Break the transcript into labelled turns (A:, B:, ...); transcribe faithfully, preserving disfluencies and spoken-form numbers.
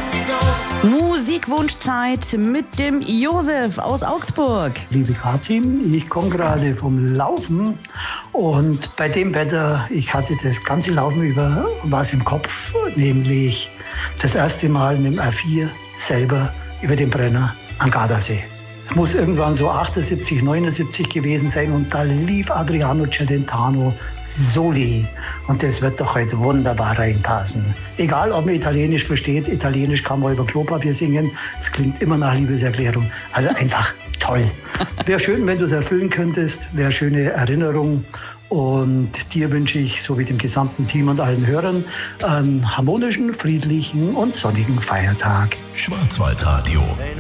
A: Musikwunschzeit mit dem Josef aus Augsburg.
B: Liebe Katin, ich komme gerade vom Laufen und bei dem Wetter, ich hatte das ganze Laufen über was im Kopf, nämlich das erste Mal mit dem R vier selber über den Brenner am Gardasee. Es muss irgendwann so achtundsiebzig, neunundsiebzig gewesen sein und da lief Adriano Celentano Soli. Und das wird doch heute wunderbar reinpassen. Egal, ob man Italienisch versteht, Italienisch kann man über Klopapier singen. Es klingt immer nach Liebeserklärung. Also einfach toll. Wäre schön, wenn du es erfüllen könntest. Wäre eine schöne Erinnerung. Und dir wünsche ich, so wie dem gesamten Team und allen Hörern, einen harmonischen, friedlichen und sonnigen Feiertag.
C: Schwarzwaldradio.